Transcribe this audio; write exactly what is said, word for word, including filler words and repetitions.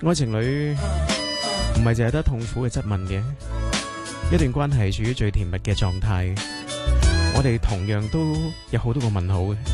愛情裏唔係淨係得痛苦嘅質問嘅，一段關係處於最甜蜜嘅狀態，我哋同樣都有好多個問號嘅。